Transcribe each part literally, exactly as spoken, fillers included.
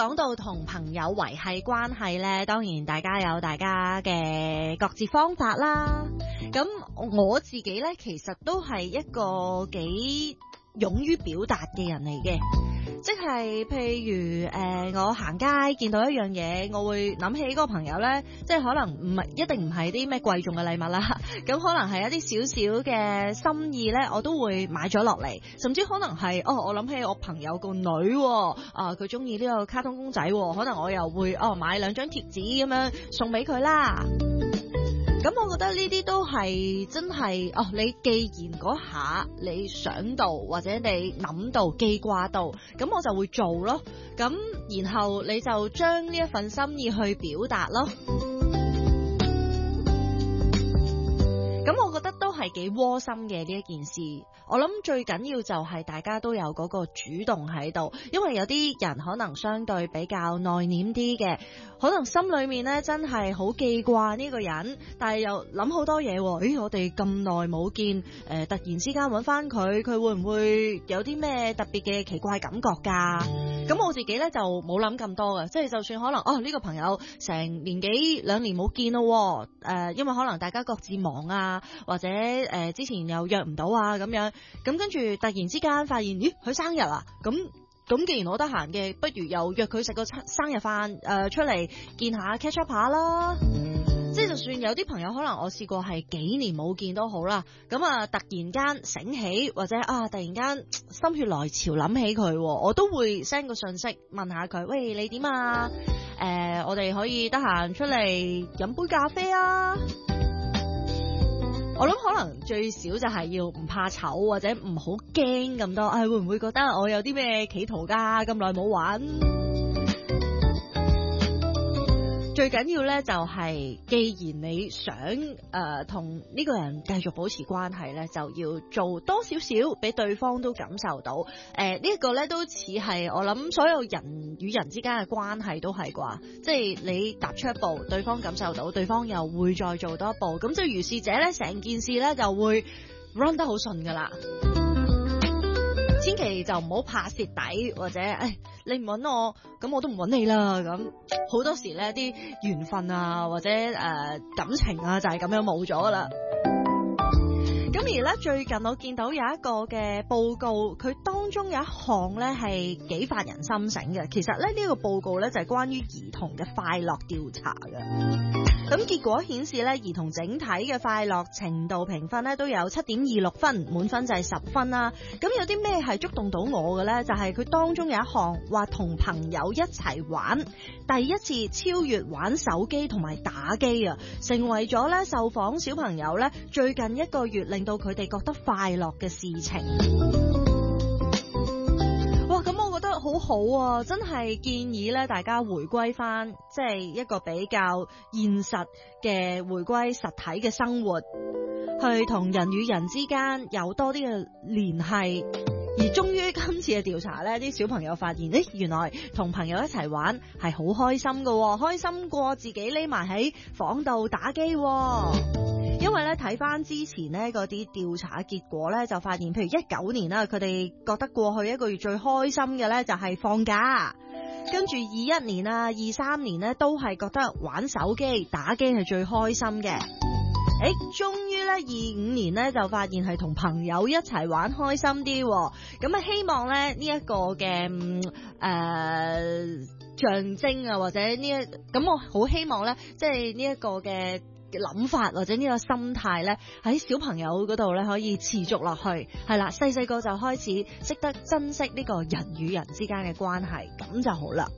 講到同朋友維繫關係呢，當然大家有大家嘅各自方法啦。咁我自己呢，其實都係一個幾勇於表達嘅人嚟嘅。即係譬如誒、呃，我行街見到一樣嘢，我會諗起嗰個朋友呢，即係可能唔係一定唔係啲咩貴重嘅禮物啦，咁可能係一啲少少嘅心意呢，我都會買咗落嚟，甚至可能係哦，我諗起我朋友個女啊，佢中意呢個卡通公仔，可能我又會哦買兩張貼紙咁樣送俾佢啦。咁我覺得呢啲都係真係哦，你既然嗰下你想到或者你諗到記掛到，咁我就會做咯。咁然後你就將呢一份心意去表達咯。咁我覺得都係幾窩心嘅呢一件事。我諗最緊要就係大家都有嗰個主動喺度，因為有啲人可能相對比較內斂啲嘅，可能心裏面呢真係好記掛呢個人，但係又諗好多嘢。咦，我哋咁耐冇見，誒、呃，突然之間揾翻佢，佢會唔會有啲咩特別嘅奇怪感覺㗎？咁我自己呢就冇諗咁多嘅，即係就算可能哦呢、呢個朋友成年幾兩年冇見咯，誒、呃，因為可能大家各自忙啊，或者誒、呃、之前又約唔到啊咁樣，咁跟住突然之間發現，咦，佢生日啊，咁咁既然我得閒嘅，不如又約佢食個生日飯，誒、呃、出嚟見下 catch up 下啦。即係就算有啲朋友可能我試過係幾年冇見都好啦，咁啊突然間醒起或者啊突然間心血來潮諗起佢，我都會 send 個信息問下佢，喂，你點啊？誒、呃、我哋可以得閒出嚟飲杯咖啡啊！我諗可能最少就係要唔怕醜或者唔好驚咁多，唉、哎、會唔會覺得我有啲咩企圖㗎？咁耐冇玩。最緊要呢就係，既然你想誒同呢個人繼續保持關係呢，就要做多少少俾對方都感受到。誒呢一個呢都似係我諗所有人與人之間嘅關係都係啩，即係你踏出一步，對方感受到，對方又會再做多一步，咁就如是者呢，成件事呢就會 run 得好順噶啦。千祈就唔好怕蝕底，或者誒你唔揾我，咁我都唔揾你啦。咁好多時呢啲緣分啊，或者誒、呃、感情啊，就係咁樣冇咗噶啦。咁而咧最近我見到有一個嘅報告，佢當中有一項咧係幾發人心醒嘅。其實咧呢、這個報告咧就係、是、關於兒童嘅快樂調查嘅。咁結果顯示咧，兒童整體嘅快樂程度評分咧都有七點二六分，滿分就係十分啦。咁有啲咩係觸動到我嘅咧？就係、是、佢當中有一項話同朋友一齊玩，第一次超越玩手機同埋打機啊，成為咗咧受訪小朋友咧最近一個月令到佢哋覺得快樂嘅事情。哇，咁我覺得好好啊，真係建議咧大家回歸翻，即係一個比較現實嘅回歸實體嘅生活，去同人與人之間有多啲嘅聯繫。而終於今次嘅調查呢，啲小朋友發現，誒，原來同朋友一齊玩係好開心噶，開心過自己匿埋喺房度打機。因為咧睇翻之前呢嗰啲調查結果咧，就發現，譬如一九年啦，佢哋覺得過去一個月最開心嘅咧就係放假，跟住二一年啊、二三年呢都係覺得玩手機打機係最開心嘅。誒，終於咧二五年咧就發現係同朋友一齊玩開心啲，咁啊希望咧呢一個嘅誒、呃、象徵啊，或者呢一咁我好希望咧，即係呢一個嘅諗法或者呢個心態咧喺小朋友嗰度咧可以持續落去，係啦，細細個就開始識得珍惜呢個人與人之間嘅關係，咁就好啦。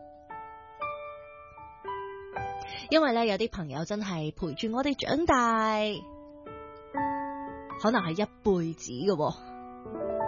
因為咧有啲朋友真係陪住我哋長大，可能係一輩子嘅喎。